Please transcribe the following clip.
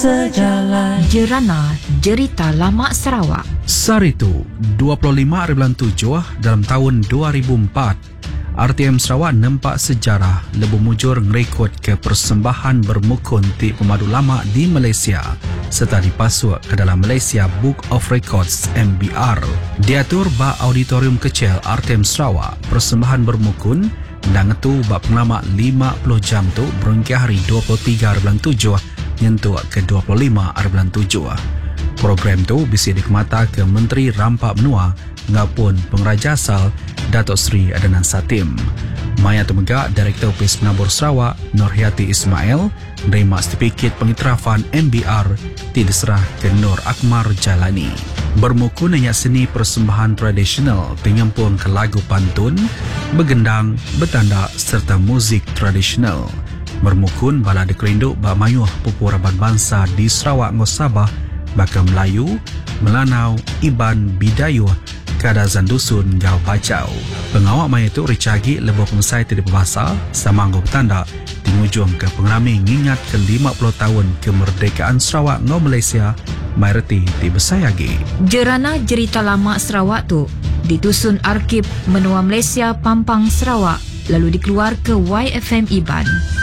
sejalan. Jerana Jerita Lama Sarawak. Saritu 25.7 dalam tahun 2004. RTM Sarawak nampak sejarah lebu mujur ngerekod ke persembahan bermukun ti pemadu lama di Malaysia serta dipasuk ke dalam Malaysia Book of Records MBR. Diatur ba auditorium kecil RTM Sarawak, persembahan bermukun dan itu bak pengalaman 50 jam tu berhingga hari 23.7 nyentuh ke 25.7. Program tu bisa dikemata ke Menteri Rampak Menua ngapun pengraja asal Datuk Seri Adnan Satim. Maya Temegak Direktur Pes Penabur Sarawak Nurhayati Ismail nerima sertifikat pengiktirafan MBR diserah ke Nur Akmal Jalani. Bermukun hanya seni persembahan tradisional penyempurna ke lagu pantun, begendang, bertanda serta muzik tradisional. Bermukun bala dikerinduk bak mayuh pupuraban bangsa di Sarawak ngau Sabah, bakal Melayu, Melanau, Iban, Bidayuh, Kadazan Dusun, Gau Pacau. Pengawak maya itu ricagi lebuh pengesai tidak berbahasa sama ngau bertanda di ujung ke pengrami ngingat ke 50 tahun kemerdekaan Sarawak ngau Malaysia mayoriti di Besayagi. Jerana Jerita Lama Sarawak tu ditusun Arkib Menua Malaysia Pampang Sarawak lalu dikeluar ke YFM Iban.